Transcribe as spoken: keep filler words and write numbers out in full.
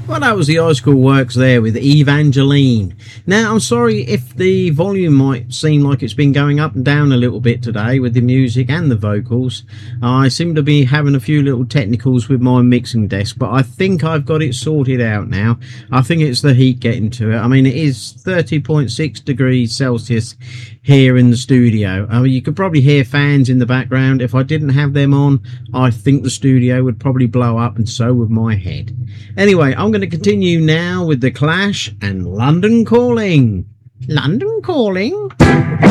Well, that was the Icicle Works there with Evangeline. Now, I'm sorry if the volume might seem like it's been going up and down a little bit today with the music and the vocals. I seem to be having a few little technicals with my mixing desk, but I think I've got it sorted out now. I think it's the heat getting to it. I mean, it is thirty point six degrees Celsius here in the studio. I mean, you could probably hear fans in the background. If I didn't have them on, I think the studio would probably blow up, and so would my head. Anyway, I'm going to continue now with The Clash and London Calling. London Calling.